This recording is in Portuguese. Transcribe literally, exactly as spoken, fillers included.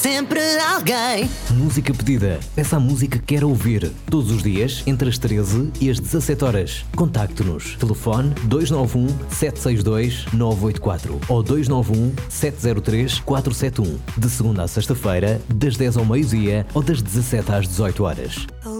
Sempre alguém. Música pedida. Peça a música que quer ouvir. Todos os dias, entre as treze e as dezassete horas. Contacte-nos. Telefone dois nove um, sete seis dois, nove oito quatro ou dois nove um, sete zero três, quatro sete um. De segunda a sexta-feira, das dez ao meio-dia ou das dezassete às dezoito horas.